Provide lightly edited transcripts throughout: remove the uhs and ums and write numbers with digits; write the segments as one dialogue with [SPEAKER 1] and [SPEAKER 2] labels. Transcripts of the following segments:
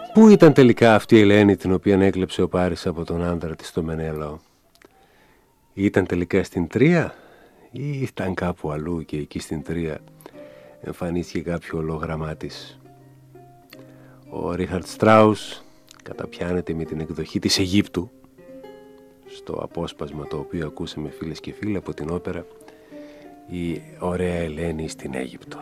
[SPEAKER 1] Πού ήταν τελικά αυτή η Ελένη την οποία έκλεψε ο Πάρης από τον άντρα της στο Μενέλαο? Ήταν τελικά στην Τρία ή ήταν κάπου αλλού και εκεί στην Τρία εμφανίστηκε κάποιο ολόγραμμά της? Ο Ρίχαρτ Στράους καταπιάνεται με την εκδοχή της Αιγύπτου στο απόσπασμα το οποίο ακούσαμε, φίλες και φίλοι, από την όπερα «Η ωραία Ελένη στην Αίγυπτο».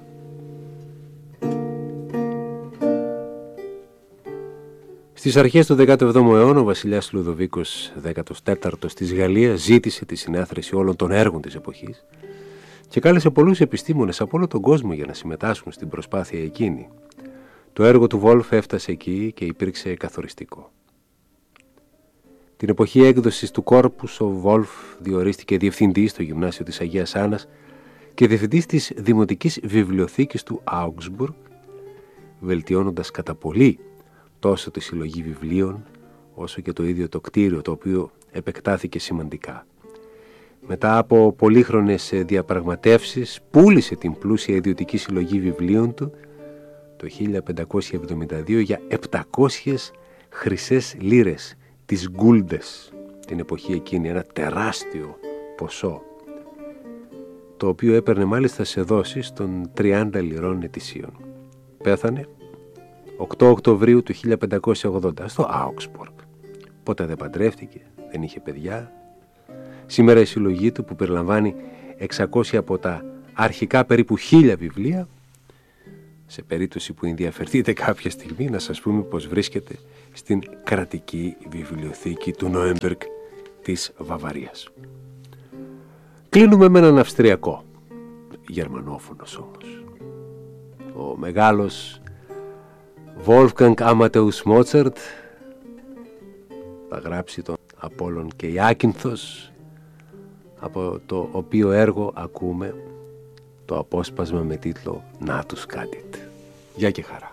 [SPEAKER 1] Στις αρχές του 17ου αιώνα ο βασιλιάς Λουδοβίκος 14ος της Γαλλίας ζήτησε τη συνάθρηση όλων των έργων της εποχής και κάλεσε πολλούς επιστήμονες από όλο τον κόσμο για να συμμετάσχουν στην προσπάθεια εκείνη. Το έργο του Βόλφ έφτασε εκεί και υπήρξε καθοριστικό. Την εποχή έκδοσης του Κόρπους ο Βόλφ διορίστηκε διευθυντής στο Γυμνάσιο της Αγίας Άννας και διευθυντής της Δημοτικής Βιβλιοθήκης του Augsburg, βελτιώνοντας κατά πολύ τόσο τη συλλογή βιβλίων όσο και το ίδιο το κτίριο, το οποίο επεκτάθηκε σημαντικά. Μετά από πολύχρονες διαπραγματεύσεις πούλησε την πλούσια ιδιωτική συλλογή βιβλίων του το 1572 για 700 χρυσές λίρες, τις γκούλντες, την εποχή εκείνη, ένα τεράστιο ποσό, το οποίο έπαιρνε μάλιστα σε δόσεις των 30 λιρών ετησίων. Πέθανε 8 Οκτωβρίου του 1580 στο Augsburg. Ποτέ δεν παντρεύτηκε, δεν είχε παιδιά. Σήμερα η συλλογή του, που περιλαμβάνει 600 από τα αρχικά περίπου 1000 βιβλία, σε περίπτωση που ενδιαφερθείτε κάποια στιγμή, να σας πούμε πως βρίσκεται στην κρατική βιβλιοθήκη του Νόεμπεργκ της Βαβαρίας. Κλείνουμε με έναν Αυστριακό, γερμανόφωνος όμως. Ο μεγάλος Wolfgang Amadeus Mozart θα γράψει τον Απόλλων και η Άκυνθος, από το οποίο έργο ακούμε το απόσπασμα με τίτλο «Να τους κάτιτ». Γεια και χαρά.